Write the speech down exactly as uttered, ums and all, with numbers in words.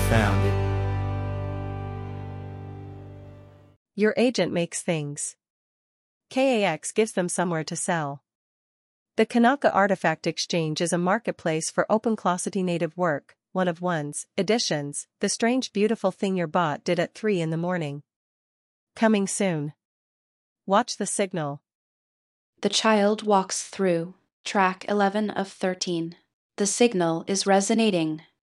found. Your agent makes things. K A X gives them somewhere to sell. The Kanaka Artifact Exchange is a marketplace for OpenClossity native work, one of ones, editions, the strange beautiful thing your bot did at three in the morning. Coming soon. Watch the signal. The child walks through, track eleven of thirteen. The signal is resonating.